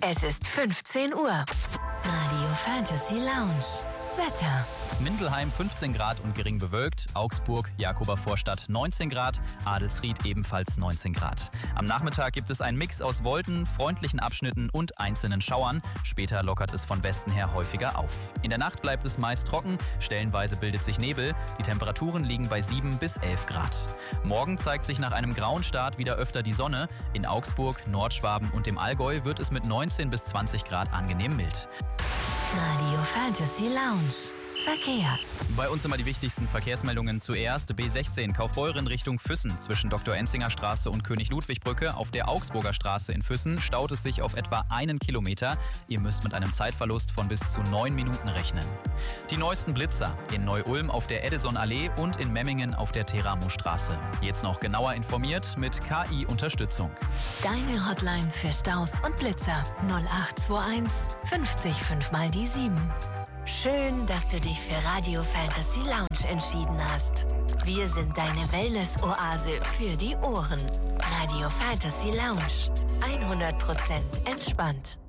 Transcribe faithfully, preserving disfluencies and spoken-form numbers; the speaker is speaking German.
Es ist fünfzehn Uhr. Radio Fantasy Lounge. Wetter. Mindelheim fünfzehn Grad und gering bewölkt, Augsburg, Jakobervorstadt neunzehn Grad, Adelsried ebenfalls neunzehn Grad. Am Nachmittag gibt es einen Mix aus Wolken, freundlichen Abschnitten und einzelnen Schauern. Später lockert es von Westen her häufiger auf. In der Nacht bleibt es meist trocken, stellenweise bildet sich Nebel. Die Temperaturen liegen bei sieben bis elf Grad. Morgen zeigt sich nach einem grauen Start wieder öfter die Sonne. In Augsburg, Nordschwaben und dem Allgäu wird es mit neunzehn bis zwanzig Grad angenehm mild. Radio Fantasy Lounge. Verkehr. Bei uns immer die wichtigsten Verkehrsmeldungen zuerst. B sechzehn Kaufbeuren Richtung Füssen zwischen Doktor Enzinger Straße und König-Ludwig-Brücke. Auf der Augsburger Straße in Füssen staut es sich auf etwa einen Kilometer. Ihr müsst mit einem Zeitverlust von bis zu neun Minuten rechnen. Die neuesten Blitzer in Neu-Ulm auf der Edison-Allee und in Memmingen auf der Teramo-Straße. Jetzt noch genauer informiert mit K I-Unterstützung. Deine Hotline für Staus und Blitzer null acht zwei eins fünfzig fünf mal die sieben. Schön, dass du dich für Radio Fantasy Lounge entschieden hast. Wir sind deine Wellness-Oase für die Ohren. Radio Fantasy Lounge. hundert Prozent entspannt.